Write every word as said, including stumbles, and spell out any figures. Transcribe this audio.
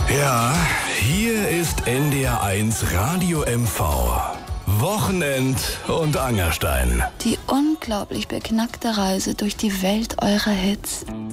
Ja, hier ist N D R eins Radio M V. Wochenend und Angerstein. Die unglaublich beknackte Reise durch die Welt eurer Hits.